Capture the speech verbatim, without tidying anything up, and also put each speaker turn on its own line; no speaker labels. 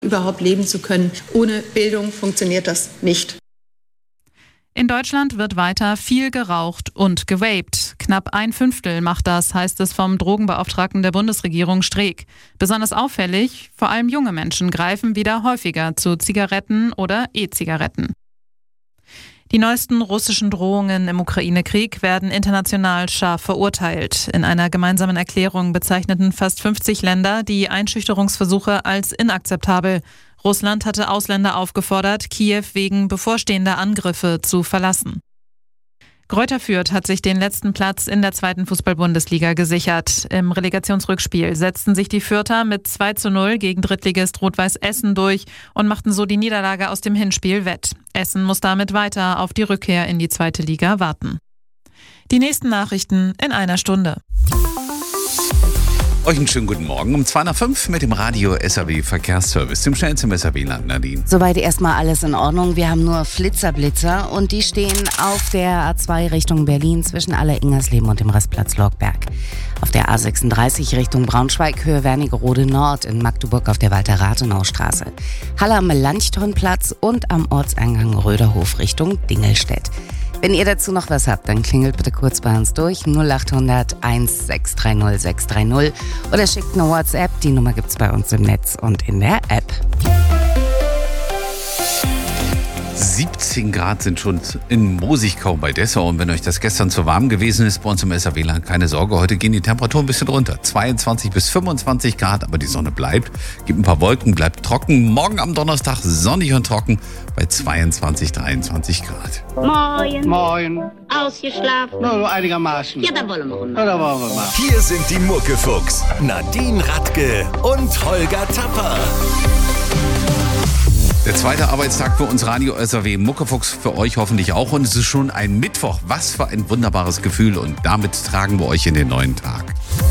überhaupt leben zu können. Ohne Bildung funktioniert das nicht.
In Deutschland wird weiter viel geraucht und gewaped. Knapp ein Fünftel macht das, heißt es vom Drogenbeauftragten der Bundesregierung Streeck. Besonders auffällig, vor allem junge Menschen greifen wieder häufiger zu Zigaretten oder E-Zigaretten. Die neuesten russischen Drohungen im Ukraine-Krieg werden international scharf verurteilt. In einer gemeinsamen Erklärung bezeichneten fast fünfzig Länder die Einschüchterungsversuche als inakzeptabel. Russland hatte Ausländer aufgefordert, Kiew wegen bevorstehender Angriffe zu verlassen. Greuther Fürth hat sich den letzten Platz in der zweiten Fußball-Bundesliga gesichert. Im Relegationsrückspiel setzten sich die Fürther mit zwei zu null gegen Drittligist Rot-Weiß Essen durch und machten so die Niederlage aus dem Hinspiel wett. Essen muss damit weiter auf die Rückkehr in die zweite Liga warten. Die nächsten Nachrichten in einer Stunde.
Euch einen schönen guten Morgen um zwei nach fünf mit dem Radio S R W Verkehrsservice, dem schnellsten S R W-Land, Nadine.
Soweit erstmal alles in Ordnung. Wir haben nur Flitzerblitzer und die stehen auf der A zwei Richtung Berlin zwischen Aller-Ingersleben und dem Rastplatz Lorgberg. Auf der A sechsunddreißig Richtung Braunschweig, Höhe Wernigerode Nord in Magdeburg auf der Walter-Rathenau-Straße. Halle am Melanchthonplatz und am Ortseingang Röderhof Richtung Dingelstedt. Wenn ihr dazu noch was habt, dann klingelt bitte kurz bei uns durch null acht hundert eins sechs drei null sechs drei null oder schickt eine WhatsApp. Die Nummer gibt's bei uns im Netz und in der App.
siebzehn Grad sind schon in Mosigkau bei Dessau. Und wenn euch das gestern zu warm gewesen ist, bei uns im S R W-Land, keine Sorge, heute gehen die Temperaturen ein bisschen runter. zweiundzwanzig bis fünfundzwanzig Grad, aber die Sonne bleibt. Gibt ein paar Wolken, bleibt trocken. Morgen am Donnerstag sonnig und trocken bei zweiundzwanzig, dreiundzwanzig Grad.
Moin.
Moin.
Ausgeschlafen?
Na, so einigermaßen.
Ja, dann wollen wir runter.
Na, da wollen wir mal.
Hier sind die Muckefuchs, Nadine Radke und Holger Tapper.
Der zweite Arbeitstag für uns Radio S R W Muckefuchs, für euch hoffentlich auch. Und es ist schon ein Mittwoch. Was für ein wunderbares Gefühl. Und damit tragen wir euch in den neuen Tag.